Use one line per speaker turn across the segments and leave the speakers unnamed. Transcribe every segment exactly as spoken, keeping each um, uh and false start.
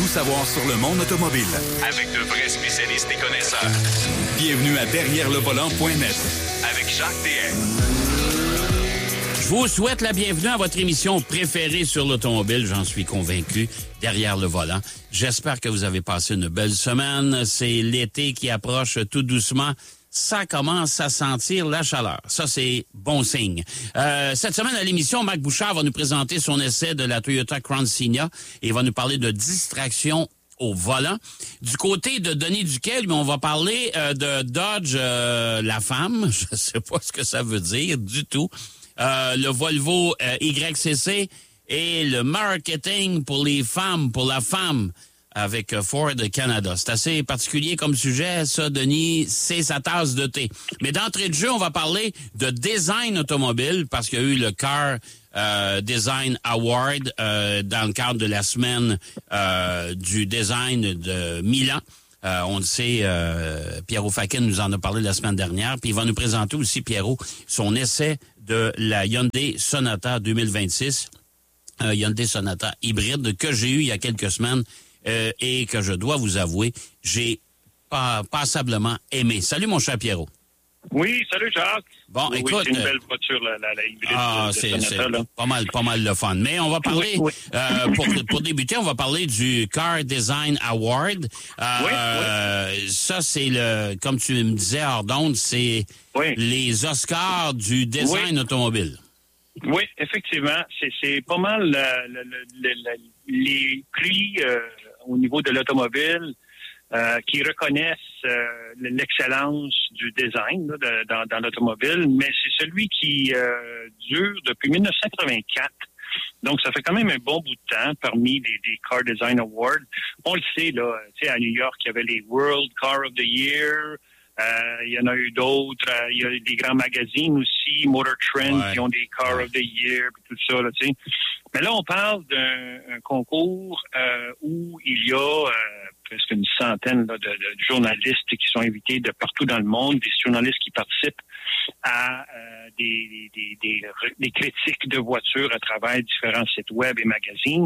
savoir sur le monde automobile.
Avec de vrais spécialistes et connaisseurs.
Bienvenue à Derrière le volant point net.
Avec Jacques DM.
Je vous souhaite la bienvenue à votre émission préférée sur l'automobile, j'en suis convaincu, Derrière le volant. J'espère que vous avez passé une belle semaine. C'est l'été qui approche tout doucement. Ça commence à sentir la chaleur. Ça, c'est bon signe. Euh, cette semaine, à l'émission, Marc Bouchard va nous présenter son essai de la Toyota Crown Signa et va nous parler de distraction au volant. Du côté de Denis Duquet, lui, on va parler euh, de Dodge euh, la femme. Je sais pas ce que ça veut dire du tout. Euh, le Volvo euh, Y C C et le marketing pour les femmes, pour la femme, avec Ford Canada. C'est assez particulier comme sujet, ça, Denis, c'est sa tasse de thé. Mais d'entrée de jeu, on va parler de design automobile, parce qu'il y a eu le Car euh, Design Award euh, dans le cadre de la semaine euh, du design de Milan. Euh, on le sait, euh, Pierrot Fakin nous en a parlé la semaine dernière, puis il va nous présenter aussi, Pierrot, son essai de la Hyundai Sonata deux mille vingt-six, euh, Hyundai Sonata hybride que j'ai eu il y a quelques semaines euh, et que je dois vous avouer, j'ai pas, passablement aimé. Salut mon cher Pierrot.
Oui, salut Jacques.
Bon,
oui,
écoute,
oui, c'est une belle voiture, la, la, la hybride.
Ah,
de, de
c'est,
Sonata,
c'est
là.
pas mal, pas mal le fun. Mais on va parler,
oui, oui.
Euh, pour, pour débuter, on va parler du Car Design Award. Euh,
Oui,
oui. Ça, c'est le, comme tu me disais, hors d'onde, c'est
Oui.
les Oscars du design
Oui.
automobile.
Oui, effectivement. C'est, c'est pas mal la, la, la, la, la, les prix euh, au niveau de l'automobile euh, qui reconnaissent euh, l'excellence du design là, de, dans, dans l'automobile, mais c'est celui qui euh, dure depuis dix-neuf cent quatre-vingt-quatre. Donc, ça fait quand même un bon bout de temps parmi les, les Car Design Awards. On le sait, là, tu sais, à New York, il y avait les World Car of the Year. Euh, il y en a eu d'autres. Euh, il y a des grands magazines aussi, Motor Trend,
Ouais.
qui ont des Car of the Year, puis tout ça, là, tu sais. Mais là, on parle d'un un concours euh, où il y a euh, presque une centaine là, de, de journalistes qui sont invités de partout dans le monde, des journalistes qui participent à euh, des, des, des, des critiques de voitures à travers différents sites web et magazines.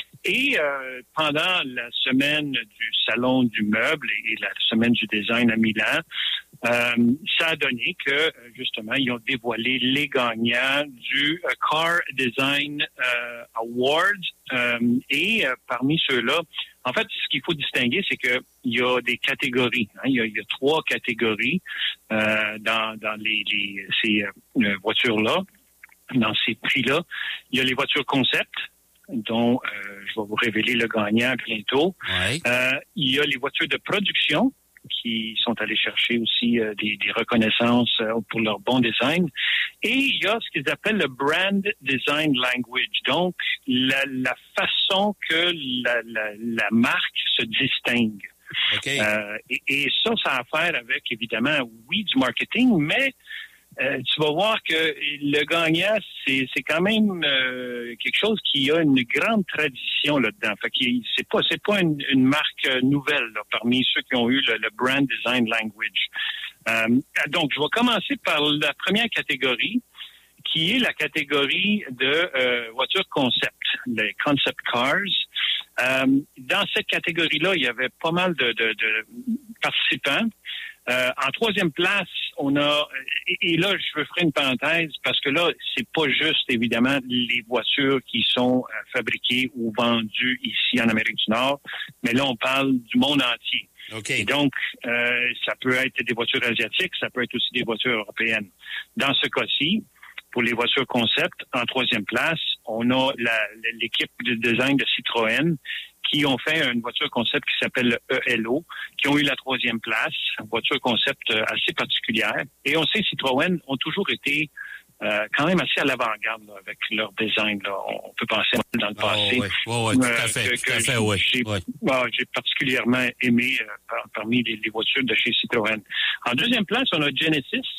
Et euh, pendant la semaine du Salon du meuble et la semaine du design à Milan, euh, ça a donné que, justement, ils ont dévoilé les gagnants du euh, Car Design euh, Award. Euh, et euh, parmi ceux-là, en fait, ce qu'il faut distinguer, c'est que il y a des catégories. Hein, il, y a, il y a trois catégories euh, dans, dans les, les, ces euh, voitures-là, dans ces prix-là. Il y a les voitures concept, dont euh, je vais vous révéler le gagnant bientôt.
Ouais.
Euh, il y a les voitures de production qui sont allées chercher aussi euh, des, des reconnaissances euh, pour leur bon design. Et il y a ce qu'ils appellent le Brand Design Language, donc la, la façon que la, la, la marque se distingue.
Okay.
Euh, et, et ça, ça a à faire avec, évidemment, oui, du marketing, mais Euh, tu vas voir que le gagnant, c'est, c'est quand même euh, quelque chose qui a une grande tradition là-dedans. Fait que c'est pas, c'est pas une, une marque nouvelle là, parmi ceux qui ont eu le, le Brand Design Language. Euh, donc, je vais commencer par la première catégorie, qui est la catégorie de euh, voitures concept, les concept cars. Euh, dans cette catégorie-là, il y avait pas mal de, de, de participants. Euh, en troisième place, on a, et, et là, je veux faire une parenthèse parce que là, c'est pas juste, évidemment, les voitures qui sont euh, fabriquées ou vendues ici en Amérique du Nord, mais là, on parle du monde entier.
Okay.
Et donc, euh, ça peut être des voitures asiatiques, ça peut être aussi des voitures européennes. Dans ce cas-ci, pour les voitures concept, en troisième place, on a la, l'équipe de design de Citroën qui ont fait une voiture concept qui s'appelle le E L O, qui ont eu la troisième place, une voiture concept assez particulière. Et on sait Citroën ont toujours été euh, quand même assez à l'avant-garde là, avec leur design. Là. On peut penser dans le
Oh,
passé.
oui, oui, oui, tout à
euh,
fait,
que,
tout à
que
fait, oui.
J'ai,
oui.
bah, j'ai particulièrement aimé euh, par, parmi les, les voitures de chez Citroën. En deuxième place, on a Genesis.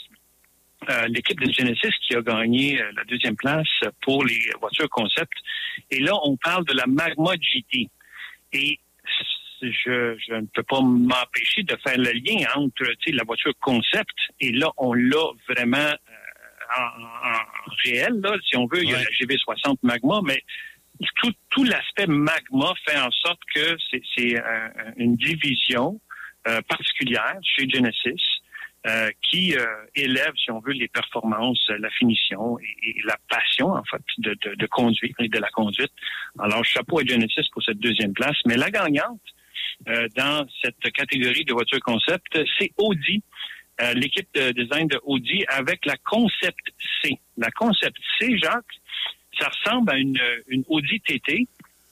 Euh, l'équipe de Genesis qui a gagné euh, la deuxième place pour les voitures concept. Et là, on parle de la Magma G T. Et je, je ne peux pas m'empêcher de faire le lien entre la voiture concept et là, on l'a vraiment euh, en, en, en réel. Là, si on veut, il y a
ouais.
la G V soixante Magma, mais tout, tout l'aspect Magma fait en sorte que c'est, c'est un, une division euh, particulière chez Genesis euh, qui euh, élève, si on veut, les performances, la finition et, et la passion, en fait, de, de, de conduire et de la conduite. Alors, chapeau à Genesis pour cette deuxième place. Mais la gagnante euh, dans cette catégorie de voitures concept, c'est Audi. Euh, l'équipe de design de Audi avec la Concept C. La Concept C, Jacques, ça ressemble à une, une Audi T T.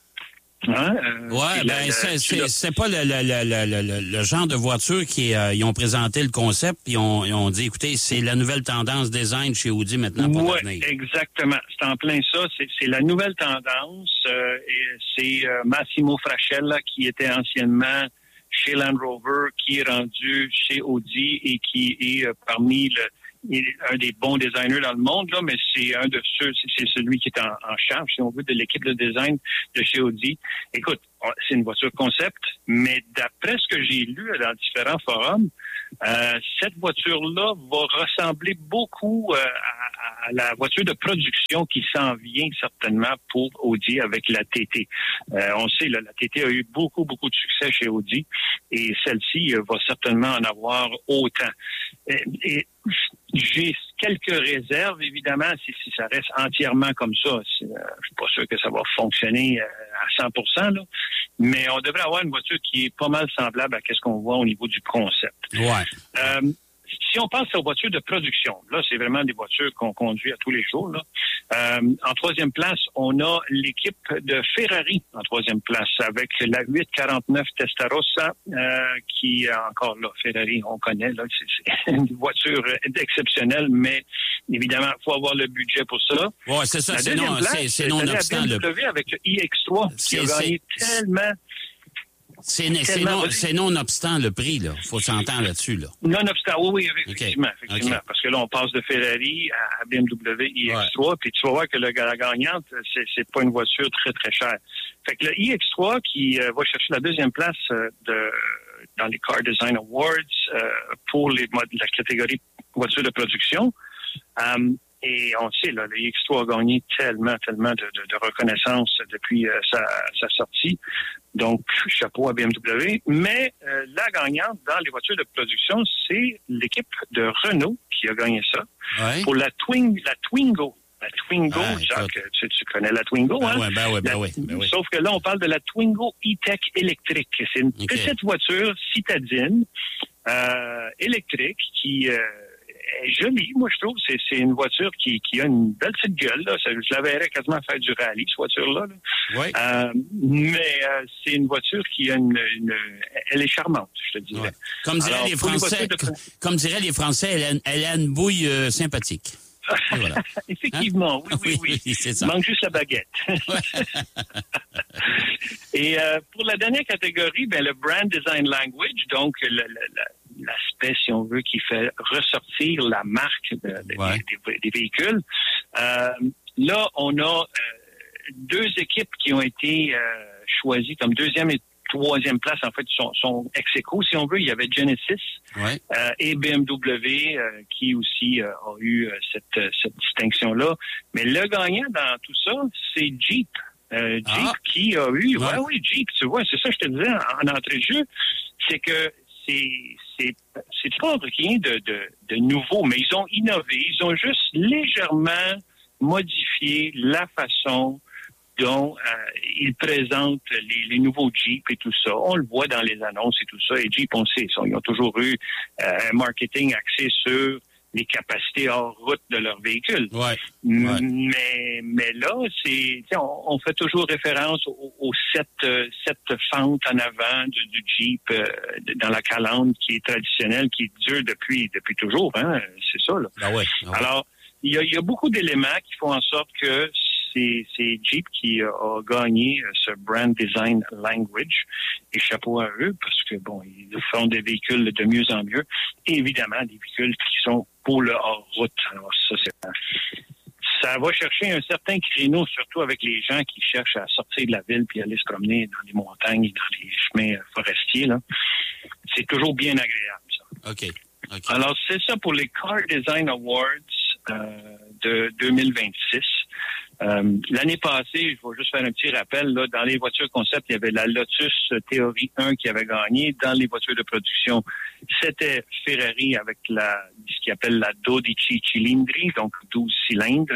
Hein? Euh,
ouais, ben,
la,
c'est,
la,
c'est, c'est pas le, le, le, le, le genre de voiture qui euh, ils ont présenté le concept puis ils ont, ils ont dit, écoutez, c'est la nouvelle tendance design chez Audi maintenant pour
ouais,
l'avenir.
Exactement. C'est en plein ça. C'est, c'est la nouvelle tendance. Euh, et c'est euh, Massimo Frascella qui était anciennement chez Land Rover, qui est rendu chez Audi et qui est euh, parmi le un des bons designers dans le monde, là, mais c'est un de ceux, c'est celui qui est en, en charge, si on veut, de l'équipe de design de chez Audi. Écoute, c'est une voiture concept, mais d'après ce que j'ai lu dans différents forums, euh, cette voiture-là va ressembler beaucoup euh, à, à la voiture de production qui s'en vient certainement pour Audi avec la T T. Euh, on sait, là, la T T a eu beaucoup, beaucoup de succès chez Audi et celle-ci euh, va certainement en avoir autant. Et, et j'ai quelques réserves, évidemment, si, si ça reste entièrement comme ça. C'est, euh, je suis pas sûr que ça va fonctionner euh, à cent pour cent, là. Mais on devrait avoir une voiture qui est pas mal semblable à ce qu'on voit au niveau du concept.
Ouais.
Euh, si on pense aux voitures de production, là, c'est vraiment des voitures qu'on conduit à tous les jours, là. Euh, en troisième place, on a l'équipe de Ferrari en troisième place avec la huit quarante-neuf Testarossa euh, qui, encore là, Ferrari, on connaît, là, c'est, c'est une voiture exceptionnelle, mais évidemment, il faut avoir le budget pour ça.
Ouais, c'est ça,
la
c'est non,
place,
c'est, c'est non obstant
le...
le...
avec le i X trois qui a gagné tellement...
C'est, c'est, non, c'est non-obstant le prix, là. Il faut s'entendre là-dessus, là.
Non-obstant, oui, oui, effectivement.
Okay.
effectivement okay. Parce que là, on passe de Ferrari à B M W i X trois, ouais. Puis tu vas voir que le, la gagnante, c'est, c'est pas une voiture très, très chère. Fait que le i X trois qui euh, va chercher la deuxième place euh, de, dans les Car Design Awards euh, pour les, la catégorie voiture de production. Euh, Et on sait, là, le i X trois a gagné tellement, tellement de, de, de reconnaissance depuis euh, sa, sa sortie. Donc, chapeau à B M W. Mais euh, la gagnante dans les voitures de production, c'est l'équipe de Renault qui a gagné ça.
Ouais. Pour
la, Twing, la Twingo. La Twingo, ah, Jacques, tu, tu connais la Twingo,
ben
hein?
Ouais, ben ouais, ben
la,
ouais, ben ouais.
Sauf que là, on parle de la Twingo E-Tech électrique. C'est une okay. petite voiture citadine euh, électrique qui... Euh, est jolie, moi, je trouve. C'est, c'est une voiture qui, qui a une belle petite gueule. Là. Ça, je la verrais quasiment faire du rallye, cette voiture-là. Là.
Oui.
Euh, mais euh, c'est une voiture qui a une, une... Elle est charmante, je te dirais. Ouais.
Comme diraient
Alors,
les Français, de... comme diraient les Français, elle a, elle a une bouille euh, sympathique. Voilà.
Effectivement, hein? oui, oui, oui. oui c'est ça. Il manque juste la baguette. Et euh, pour la dernière catégorie, ben, le Brand Design Language, donc le, le, le, l'aspect, si on veut, qui fait ressortir la marque de, de, ouais. des, des, des véhicules. Euh, là, on a euh, deux équipes qui ont été euh, choisies comme deuxième et troisième place, en fait, sont, sont ex-aequo, si on veut. Il y avait Genesis ouais. euh, et B M W euh, qui aussi euh, ont eu euh, cette, cette distinction-là. Mais le gagnant dans tout ça, c'est Jeep. Euh, Jeep ah. qui a eu... Ouais. ouais, oui, Jeep, tu vois, c'est ça que je te disais en, en entrée de jeu. C'est que c'est, c'est, c'est pas rien de, de, de nouveau, mais ils ont innové. Ils ont juste légèrement modifié la façon dont euh, ils présentent les, les nouveaux Jeep et tout ça. On le voit dans les annonces et tout ça. Et Jeep, on sait, ils ont toujours eu euh, un marketing axé sur les capacités hors route de leurs véhicules.
Ouais,
ouais. Mais, mais là, c'est, on, on fait toujours référence aux, aux sept, euh, sept fentes en avant du, du Jeep euh, dans la calandre qui est traditionnelle, qui dure depuis, depuis toujours. Hein? C'est ça, là.
Ah ouais, ah ouais.
Alors, il y a, y a beaucoup d'éléments qui font en sorte que C'est, c'est Jeep qui a, a gagné ce Brand Design Language. Et chapeau à eux, parce que, bon, ils font des véhicules de mieux en mieux. Et évidemment, des véhicules qui sont pour le hors-route. Alors, ça, c'est... Ça va chercher un certain créneau, surtout avec les gens qui cherchent à sortir de la ville puis aller se promener dans les montagnes et dans les chemins forestiers, là. C'est toujours bien agréable, ça.
OK. okay.
Alors, c'est ça pour les Car Design Awards euh, de deux mille vingt-six. Euh, l'année passée, je vais juste faire un petit rappel, là, dans les voitures concept, il y avait la Lotus Theory un qui avait gagné. Dans les voitures de production, c'était Ferrari avec la ce qu'ils appelle la dodici cilindri, donc douze cylindres.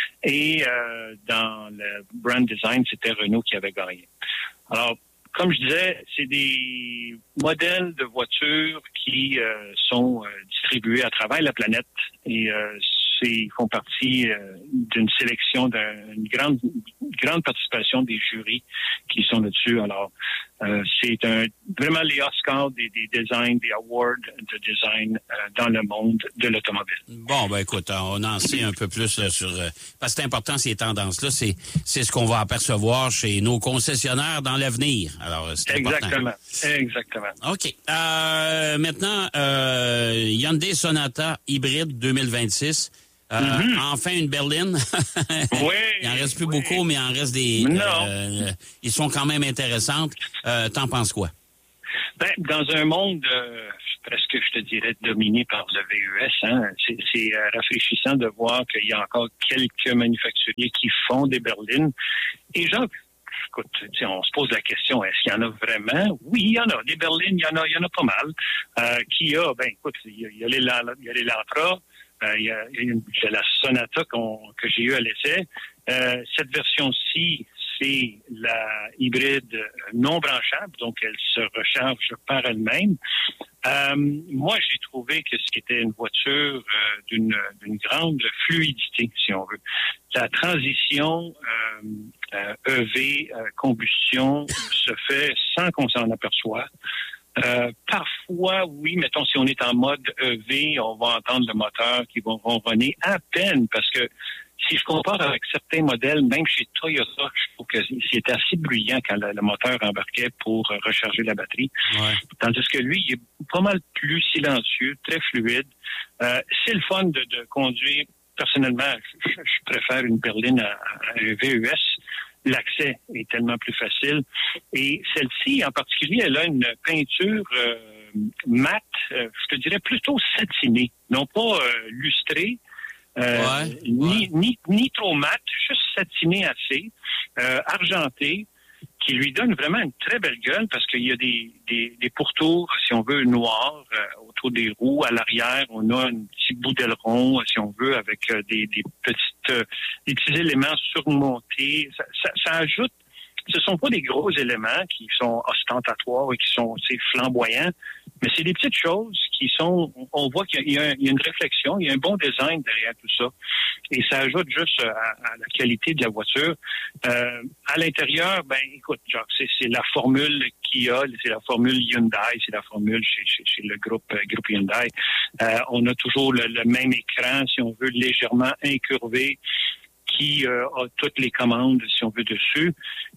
Et euh, dans le brand design, c'était Renault qui avait gagné. Alors, comme je disais, c'est des modèles de voitures qui euh, sont euh, distribués à travers la planète et euh, c'est, ils font partie euh, d'une sélection, d'une grande, grande participation des jurys qui sont là-dessus. Alors, euh, c'est un, vraiment les Oscars des, des designs, des awards de design euh, dans le monde de l'automobile.
Bon, ben écoute, on en sait un peu plus là, sur... Euh, parce que c'est important, ces tendances-là, c'est, c'est ce qu'on va apercevoir chez nos concessionnaires dans l'avenir. Alors, c'est
Exactement.
important.
Exactement.
OK. Euh, maintenant, euh, Hyundai Sonata hybride deux mille vingt-six. Euh, mm-hmm. Enfin une berline.
Oui.
Il en reste plus
oui.
beaucoup, mais il en reste des...
Non.
Euh, ils sont quand même intéressantes. Euh, t'en penses quoi?
Ben, dans un monde euh, presque, je te dirais, dominé par le V E S, hein, c'est, c'est euh, rafraîchissant de voir qu'il y a encore quelques manufacturiers qui font des berlines. Et genre, écoute, on se pose la question, est-ce qu'il y en a vraiment? Oui, il y en a. Des berlines, il y en a, il y en a pas mal. Euh, Kia, ben écoute, il y a, il y a les, il y a les Lantra. Euh, il, y a, il y a une, la Sonata qu'on, que j'ai eue à l'essai. Euh, cette version-ci, c'est la hybride non branchable, donc elle se recharge par elle-même. Euh, moi, j'ai trouvé que c'était une voiture euh, d'une, d'une grande fluidité, si on veut. La transition euh, euh, E V, euh, combustion, se fait sans qu'on s'en aperçoive. Euh, parfois, oui, mettons, si on est en mode E V, on va entendre le moteur qui va ronronner à peine parce que si je compare avec certains modèles, même chez Toyota, je trouve que c'était assez bruyant quand le, le moteur embarquait pour euh, recharger la batterie. Ouais. Tandis que lui, il est pas mal plus silencieux, très fluide. Euh, c'est le fun de, de conduire. Personnellement, je, je préfère une berline à, à un V E S. L'accès est tellement plus facile. Et celle-ci, en particulier, elle a une peinture euh, mate, euh, je te dirais plutôt satinée, non pas euh, lustrée, euh, ouais, ni, ouais. Ni, ni trop mate, juste satinée assez, euh, argentée, qui lui donne vraiment une très belle gueule parce qu'il y a des, des, des pourtours, si on veut, noirs euh, autour des roues. À l'arrière, on a un petit bout d'aileron, si on veut, avec euh, des, des petites euh, des petits éléments surmontés. Ça, ça, ça ajoute, ce sont pas des gros éléments qui sont ostentatoires et qui sont assez flamboyants, mais c'est des petites choses qui sont, on voit qu'il y a, il y a une réflexion, il y a un bon design derrière tout ça. Et ça ajoute juste à, à la qualité de la voiture. Euh, à l'intérieur, ben écoute, Jacques, c'est, c'est la formule Kia, c'est la formule Hyundai, c'est la formule chez, chez, chez le groupe, euh, groupe Hyundai. Euh, on a toujours le, le même écran, si on veut, légèrement incurvé, qui euh, a toutes les commandes, si on veut, dessus.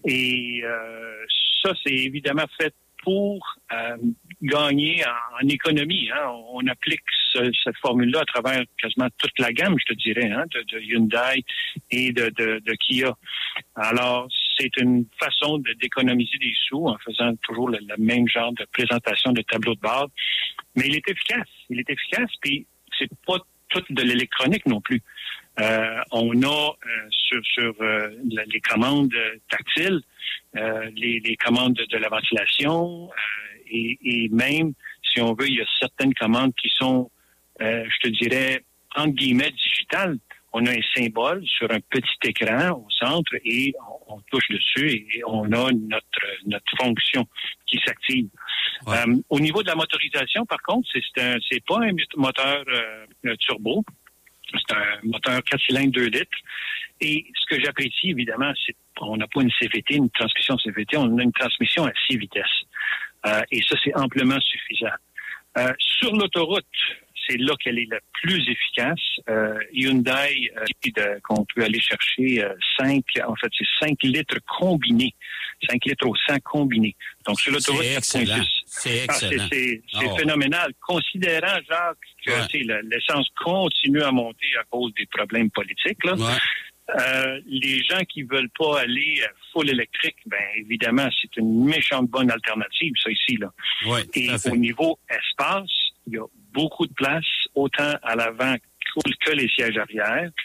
Et euh, ça, c'est évidemment fait pour euh, gagner en, en économie. Hein. On, on applique ce, cette formule-là à travers quasiment toute la gamme, je te dirais, hein, de, de Hyundai et de, de, de Kia. Alors, c'est une façon de, d'économiser des sous en faisant toujours le, le même genre de présentation de tableau de bord. Mais il est efficace. Il est efficace, puis c'est pas tout de l'électronique non plus. Euh, on a euh, sur, sur euh, les commandes tactiles, euh, les, les commandes de, de la ventilation euh, et, et même, si on veut, il y a certaines commandes qui sont, euh, je te dirais, entre guillemets, digitales. On a un symbole sur un petit écran au centre et on, on touche dessus et on a notre, notre fonction qui s'active. Ouais. Euh, au niveau de la motorisation, par contre, c'est, c'est, un, c'est pas un moteur euh, turbo. C'est un moteur quatre cylindres, deux litres. Et ce que j'apprécie, évidemment, c'est qu'on n'a pas une C V T, une transmission C V T, on a une transmission à six vitesses. Euh, et ça, c'est amplement suffisant. Euh, sur l'autoroute, c'est là qu'elle est la plus efficace. Euh, Hyundai, euh, de, qu'on peut aller chercher euh, cinq, en fait, c'est cinq litres combinés. cinq litres au cent combinés. Donc, sur l'autoroute,
c'est excellent. C'est excellent.
Ah, c'est c'est, c'est
oh.
phénoménal. Considérant, Jacques, que ouais. l'essence continue à monter à cause des problèmes politiques, là. Ouais. Euh, les gens qui veulent pas aller full électrique, ben évidemment, c'est une méchante bonne alternative, ça ici, là.
Ouais,
et au niveau espace, il y a beaucoup de place, autant à l'avant que les sièges arrière.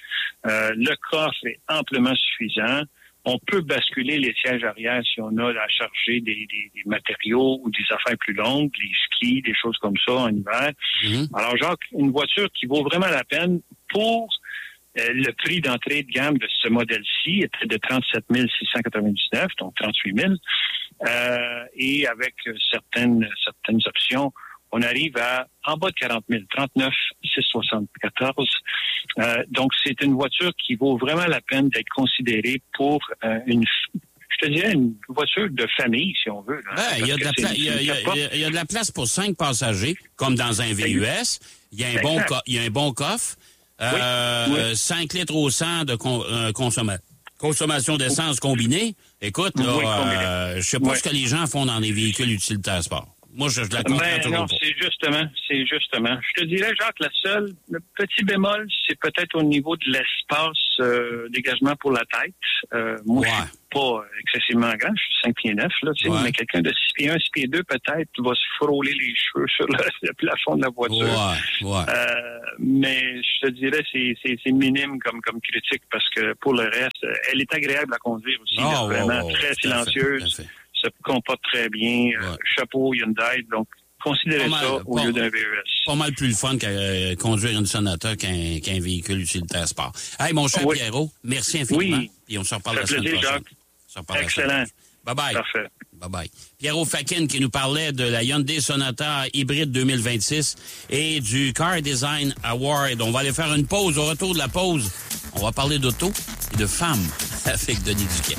Euh, le coffre est amplement suffisant. On peut basculer les sièges arrière si on a à charger des, des, des matériaux ou des affaires plus longues, les skis, des choses comme ça en hiver. Mm-hmm. Alors, Jacques, une voiture qui vaut vraiment la peine pour euh, le prix d'entrée de gamme de ce modèle-ci était de trente-sept mille six cent quatre-vingt-dix-neuf, donc trente-huit mille. Euh, et avec certaines, certaines options, on arrive à en bas de quarante mille, trente-neuf mille six cent soixante-quatorze. Euh, donc, c'est une voiture qui vaut vraiment la peine d'être considérée pour euh, une, je te dirais, une voiture de famille, si on veut.
Ben, il y a de la pla- il y a, il y a, il y a de la place pour cinq passagers, comme dans un V U S. Il y a un bon, co- il y a un bon coffre. Euh, oui, oui. cinq litres au cent de con- euh, consomma- consommation d'essence combinée. Écoute, là, oui, euh, je sais pas oui. ce que les gens font dans les véhicules utilitaires sport. Moi, je, je la comprends
ben,
toujours
non,
pas.
c'est justement, c'est justement. Je te dirais, Jacques, la seule, le petit bémol, c'est peut-être au niveau de l'espace euh, dégagement pour la tête. Euh, moi, ouais. je suis pas excessivement grand, je suis cinq pieds neuf, là, tu sais, ouais. mais quelqu'un de six pieds un, six pieds deux, peut-être, va se frôler les cheveux sur le, le plafond de la voiture.
Ouais, ouais.
Euh, mais je te dirais, c'est, c'est, c'est minime comme, comme critique parce que pour le reste, elle est agréable à conduire aussi, oh, là, vraiment, oh, très oh, silencieuse. Se comporte très bien. Ouais. Euh, chapeau Hyundai. Donc, considérez mal, ça au pas, lieu d'un V U S.
Pas mal plus le fun qu'à euh, conduire une Sonata qu'un, qu'un véhicule utilitaire sport. Hey, mon cher oui. Pierrot, merci infiniment. Oui. Puis on se reparle la semaine
plaisir,
prochaine.
Jacques. Excellent.
Bye-bye.
Parfait.
Bye-bye. Pierrot Fakin qui nous parlait de la Hyundai Sonata hybride deux mille vingt-six et du Car Design Award. On va aller faire une pause. Au retour de la pause, on va parler d'auto et de femmes avec Denis Duquet.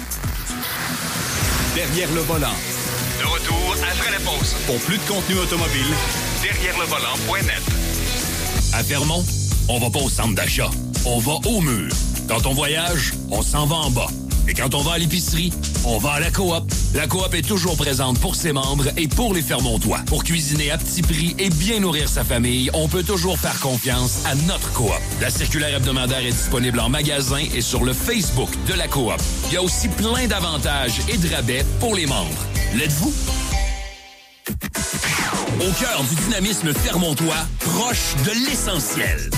Derrière le volant.
De retour après la pause.
Pour plus de contenu automobile,
derrière le volant point net.
À Fermont, on va pas au centre d'achat. On va au mur. Quand on voyage, on s'en va en bas. Et quand on va à l'épicerie, on va à la coop. La coop est toujours présente pour ses membres et pour les Fermontois. Pour cuisiner à petit prix et bien nourrir sa famille, on peut toujours faire confiance à notre coop. La circulaire hebdomadaire est disponible en magasin et sur le Facebook de la coop. Il y a aussi plein d'avantages et de rabais pour les membres. L'êtes-vous? Au cœur du dynamisme fermontois, proche de l'essentiel.